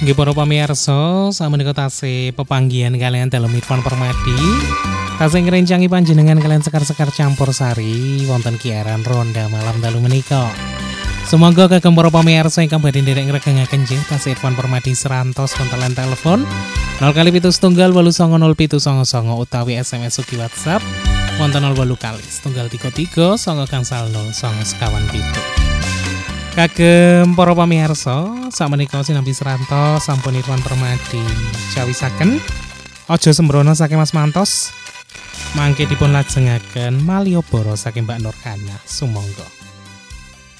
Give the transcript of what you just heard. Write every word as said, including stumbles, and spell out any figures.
Nggih para pamirsa, sameneika tasih pepanggihan kalian dalam Irfan Permadi. Tasih ngrencangi panjenengan kalian sekar-sekar campur sari wonten kiaran ronda malam dalu menika. Semoga kagem para pamirsa ingkang badhe nderek ngregengaken nggih tasih Irfan Permadi serantos konten telepon nol kali pitu setunggal wolu sanga nol pitu sanga sanga utawi S M S ugi WhatsApp wonten nol wolu kali setunggal tiga tiga sanga gangsal nol sanga sekawan pitu. Kagem para pamirsa, sakmenika sinambi serantos sampun Irfan Permadi cawisaken. Aja sembrono saking Mas Mantos. Mangke dipun lajengaken Malioboro saking Mbak Nurhana. Sumangga.